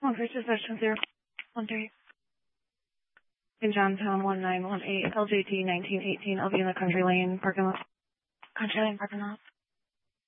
13. In Johnstown, 1918, LJT 1918, I'll be in the Country Lane parking lot.